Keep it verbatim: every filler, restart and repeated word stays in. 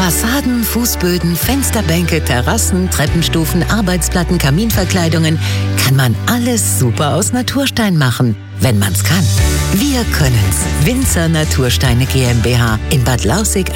Fassaden, Fußböden, Fensterbänke, Terrassen, Treppenstufen, Arbeitsplatten, Kaminverkleidungen. Kann man alles super aus Naturstein machen, wenn man's kann. Wir können's. Winzer Natursteine GmbH in Bad Lausick